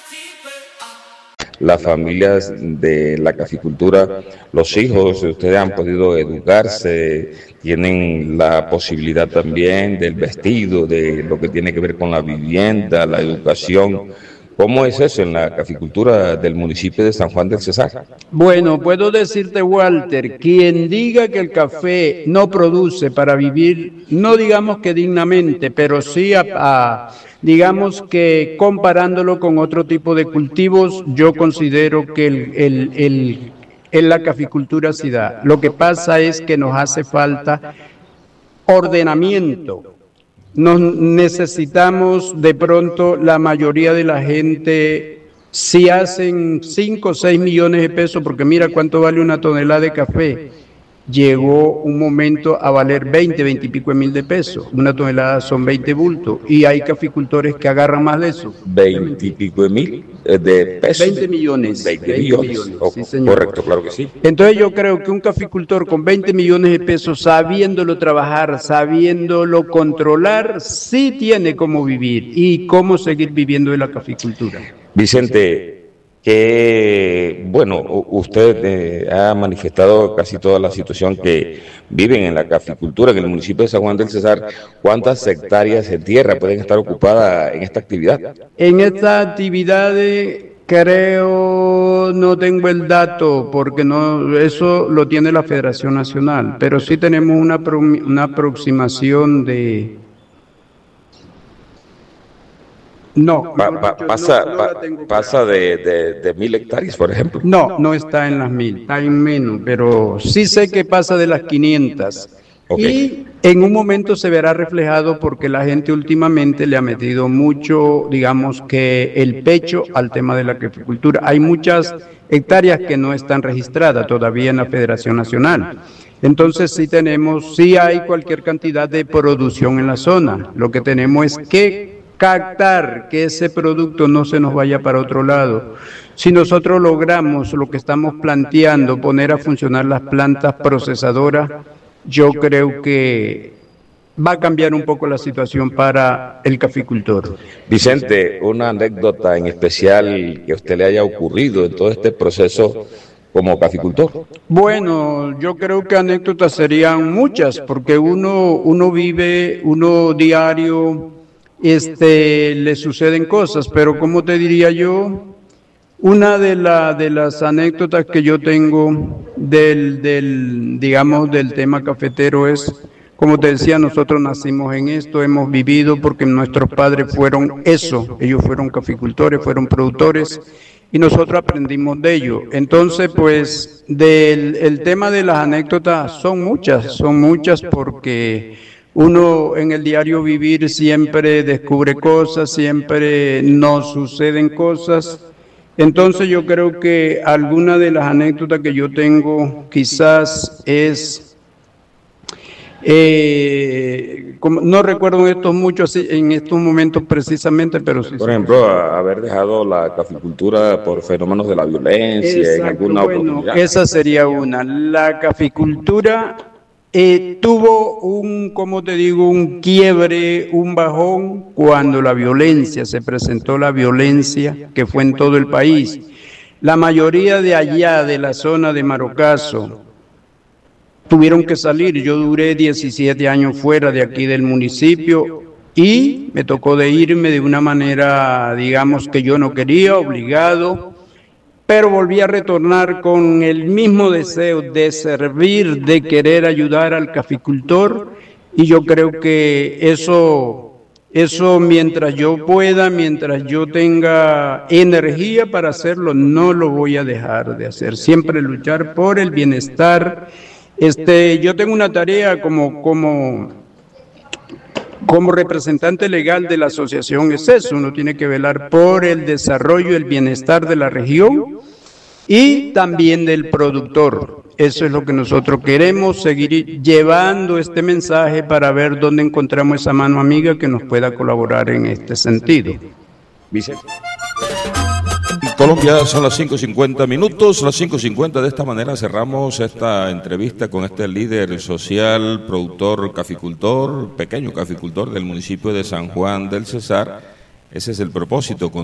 Las familias de la caficultura, los hijos, ustedes han podido educarse, tienen la posibilidad también del vestido, de lo que tiene que ver con la vivienda, la educación. ¿Cómo es eso en la caficultura del municipio de San Juan del Cesar? Bueno, puedo decirte, Walter, quien diga que el café no produce para vivir, no digamos que dignamente, pero sí digamos que comparándolo con otro tipo de cultivos, yo considero que la caficultura sí da. Lo que pasa es que nos hace falta ordenamiento. Nos necesitamos de pronto, la mayoría de la gente, si hacen 5 o 6 millones de pesos, porque mira cuánto vale una tonelada de café, llegó un momento a valer 20 y pico de mil de pesos. Una tonelada son 20 bultos y hay caficultores que agarran más de eso. 20 y pico de mil de pesos. 20 millones. 20 millones. Sí, señor. Correcto, claro que sí. Entonces yo creo que un caficultor con 20 millones de pesos, sabiéndolo trabajar, sabiéndolo controlar, sí tiene cómo vivir y cómo seguir viviendo de la caficultura. Vicente, que bueno, usted ha manifestado casi toda la situación que viven en la caficultura en el municipio de San Juan del Cesar. ¿Cuántas hectáreas de tierra pueden estar ocupadas en esta actividad? En esta actividad creo, no tengo el dato porque no, eso lo tiene la Federación Nacional, pero sí tenemos una aproximación de... No, pasa de 1000 hectáreas, por ejemplo. No está en las 1000, está en menos, pero sí sé que pasa de las 500. Okay. Y en un momento se verá reflejado porque la gente últimamente le ha metido mucho, digamos que el pecho al tema de la caficultura. Hay muchas hectáreas que no están registradas todavía en la Federación Nacional. Entonces sí hay cualquier cantidad de producción en la zona. Lo que tenemos es que captar que ese producto no se nos vaya para otro lado. Si nosotros logramos lo que estamos planteando, poner a funcionar las plantas procesadoras, yo creo que va a cambiar un poco la situación para el caficultor. Vicente, una anécdota en especial que a usted le haya ocurrido en todo este proceso como caficultor. Bueno, yo creo que anécdotas serían muchas, porque uno vive, diario, le suceden cosas, pero como te diría yo, una de las anécdotas que yo tengo digamos, del tema cafetero es, como te decía, nosotros nacimos en esto, hemos vivido porque nuestros padres fueron eso, ellos fueron caficultores, fueron productores y nosotros aprendimos de ello. Entonces, pues, el tema de las anécdotas son muchas porque uno en el diario vivir siempre descubre cosas, siempre nos suceden cosas. Entonces yo creo que alguna de las anécdotas que yo tengo quizás es, no recuerdo en estos momentos precisamente, pero sí. Por ejemplo, haber dejado la caficultura por fenómenos de la violencia. Exacto, en alguna oportunidad. Esa sería una. La caficultura tuvo un quiebre, un bajón cuando se presentó la violencia que fue en todo el país. La mayoría de allá, de la zona de Marocaso, tuvieron que salir. Yo duré 17 años fuera de aquí del municipio y me tocó de irme de una manera, digamos, que yo no quería, obligado. Pero volví a retornar con el mismo deseo de servir, de querer ayudar al caficultor, y yo creo que eso mientras yo pueda, mientras yo tenga energía para hacerlo, no lo voy a dejar de hacer. Siempre luchar por el bienestar. Yo tengo una tarea como representante legal de la asociación, es eso, uno tiene que velar por el desarrollo y el bienestar de la región y también del productor. Eso es lo que nosotros queremos, seguir llevando este mensaje para ver dónde encontramos esa mano amiga que nos pueda colaborar en este sentido. Vicente. Colombia, son las 5:50 minutos, las 5:50. De esta manera cerramos esta entrevista con este líder social, productor, caficultor, pequeño caficultor del municipio de San Juan del Cesar. Ese es el propósito.